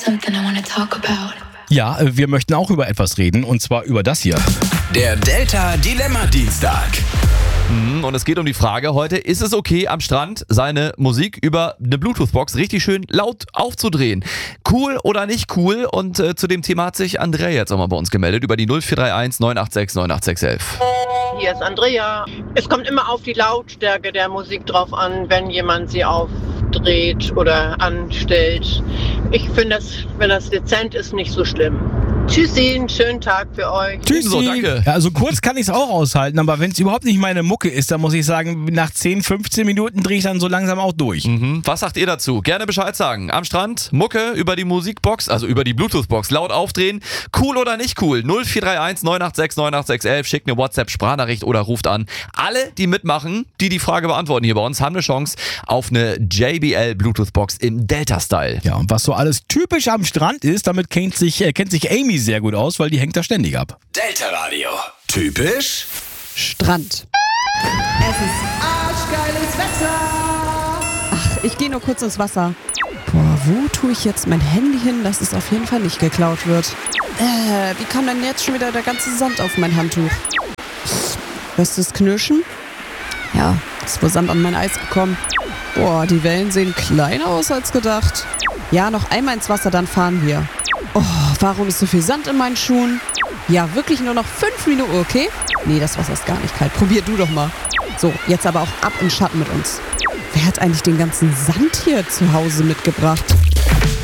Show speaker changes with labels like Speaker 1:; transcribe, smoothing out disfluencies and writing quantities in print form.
Speaker 1: something I want to talk about.
Speaker 2: Ja, wir möchten auch über etwas reden, und zwar über das hier.
Speaker 3: Der Delta Dilemma Dienstag.
Speaker 4: Und es geht um die Frage heute, ist es okay, am Strand seine Musik über eine Bluetooth-Box richtig schön laut aufzudrehen? Cool oder nicht cool? Und zu dem Thema hat sich Andrea jetzt auch mal bei uns gemeldet über die 0431 986 98611.
Speaker 5: Hier ist Andrea. Es kommt immer auf die Lautstärke der Musik drauf an, wenn jemand sie aufdreht oder anstellt. Ich finde das, wenn das dezent ist, nicht so schlimm. Tschüssi, einen schönen Tag für euch.
Speaker 2: Tschüssi.
Speaker 4: So, danke.
Speaker 2: Ja, also kurz kann ich es auch aushalten, aber wenn es überhaupt nicht meine Mucke ist, dann muss ich sagen, nach 10, 15 Minuten drehe ich dann so langsam auch durch.
Speaker 4: Was sagt ihr dazu? Gerne Bescheid sagen. Am Strand, Mucke über die Musikbox, also über die Bluetooth-Box, laut aufdrehen. Cool oder nicht cool? 0431 986 98611, schickt eine WhatsApp-Sprachnachricht oder ruft an. Alle, die mitmachen, die Frage beantworten hier bei uns, haben eine Chance auf eine JBL Bluetooth-Box im Delta-Style.
Speaker 2: Ja, und was so alles typisch am Strand ist, damit kennt sich Amy sehr gut aus, weil die hängt da ständig ab.
Speaker 3: Delta Radio. Typisch
Speaker 6: Strand. Es ist arschgeiles Wetter. Ach, ich gehe nur kurz ins Wasser. Boah, wo tue ich jetzt mein Handy hin, dass es auf jeden Fall nicht geklaut wird? Wie kam denn jetzt schon wieder der ganze Sand auf mein Handtuch? Hörst du es knirschen? Ja, ist wohl Sand an mein Eis gekommen. Boah, die Wellen sehen kleiner aus als gedacht. Ja, noch einmal ins Wasser, dann fahren wir. Oh, warum ist so viel Sand in meinen Schuhen? Ja, wirklich nur noch 5 Minuten, okay? Nee, das Wasser ist gar nicht kalt. Probier du doch mal. So, jetzt aber auch ab in Schatten mit uns. Wer hat eigentlich den ganzen Sand hier zu Hause mitgebracht?